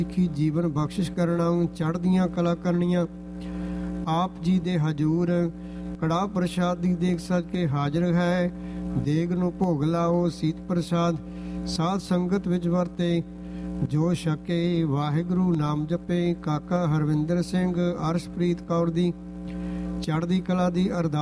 ਸਿੱਖੀ ਜੀਵਨ ਬਖਸ਼ਿਸ਼ ਕਰਨਾ, ਚੜ੍ਹਦੀਆਂ ਕਲਾ ਕਰਨੀਆਂ। ਆਪ ਜੀ ਦੇ ਹਜੂਰ ਕੜਾਹ ਪ੍ਰਸ਼ਾਦ ਦੀ ਦੇਗ ਸਜ ਕੇ ਹਾਜ਼ਰ ਹੈ। ਦੇਗ ਨੂੰ ਭੋਗ ਲਾਓ। ਸੀਤ ਪ੍ਰਸ਼ਾਦ ਸਾਧ ਸੰਗਤ ਵਿੱਚ ਵਰਤੇ। ਜੋ ਛਕੇ ਵਾਹਿਗੁਰੂ ਨਾਮ ਜਪੇ। ਕਾਕਾ ਹਰਵਿੰਦਰ ਸਿੰਘ, ਅਰਸ਼ਪ੍ਰੀਤ ਕੌਰ ਦੀ ਚੜ੍ਹਦੀ ਕਲਾ ਦੀ ਅਰਦਾਸ।